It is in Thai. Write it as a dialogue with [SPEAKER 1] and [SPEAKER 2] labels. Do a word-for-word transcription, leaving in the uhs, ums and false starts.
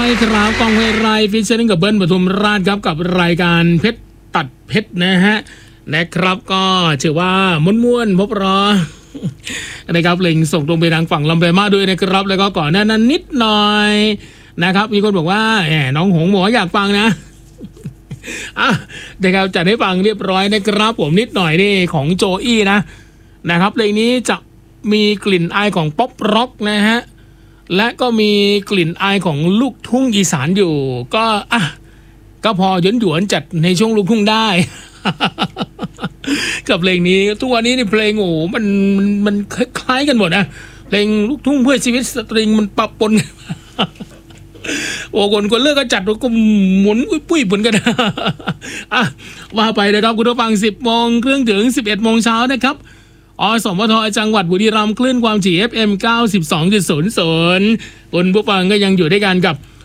[SPEAKER 1] อยครับกองเวไรฟิชเชอร์กับเบิ้ลปทุมราชครับกับรายการเพชรตัดเพชรนะฮะนะครับก็ถือว่าม้วนๆพบรอนะครับเล็งส่งตรงไปทางฝั่งลำไปมาด้วยนะครับแล้วก็ก่อนหน้านั้นนิดหน่อยนะครับมีคนบอกว่าแหมน้องหงหมออยากฟังนะอ่ะเดี๋ยวเราจัดให้ฟังเรียบร้อยนะครับผมนิดหน่อยนี่ของโจอี้นะนะครับเพลงนี้จะมีกลิ่นอายของป๊อปร็อกนะฮะและก็มีกลิ่นอายของลูกทุ่งอีสานอยู่ก็อ่ะก็พอหยวนหยวนจัดในช่วงลูกทุ่งได้ กับเพลงนี้ทุกวันนี้นี่เพลงโอ้มันมันมันคล้ายกันหมดนะเพลงลูกทุ่งเพื่อชีวิตสตริงมันปะปน โอ้คนคนเลิกก็จัดก็หมุนปุ้ยๆเหมือนกัน อ่ะว่าไปนะครับคุณผู้ฟังสิบโมงครึ่งถึงสิบเอ็ดโมงเช้านะครับอสมทจังหวัดบุรีรัมย์คลื่นความถี่ เอฟ เอ็ม เก้าสิบสองจุดศูนย์ ศูนย์คุณผู้ฟังก็ยังอยู่ด้วยกันกับ